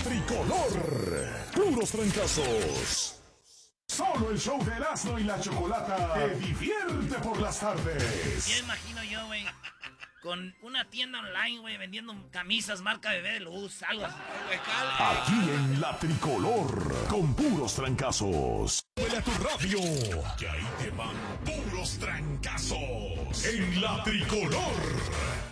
tricolor. Puros trancazos. Solo el show de Erasmo y la Chocolata te divierte por las tardes. Ya imagino yo, güey, con una tienda online, güey, vendiendo camisas marca Bebé de Luz, algo así. Aquí en la tricolor, con puros trancazos. Huele a tu radio, que ahí te van puros trancazos. En la tricolor.